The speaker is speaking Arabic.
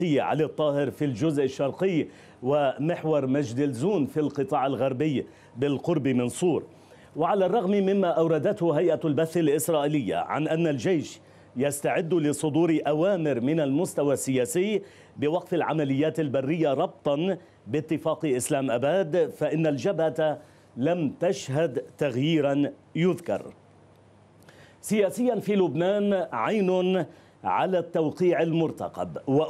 علي الطاهر في الجزء الشرقي، ومحور مجد الزون في القطاع الغربي بالقرب من صور. وعلى الرغم مما أوردته هيئة البث الإسرائيلية عن أن الجيش يستعد لصدور أوامر من المستوى السياسي بوقف العمليات البرية ربطا باتفاق إسلام أباد، فإن الجبهة لم تشهد تغييرا يذكر. سياسيا في لبنان عين على التوقيع المرتقب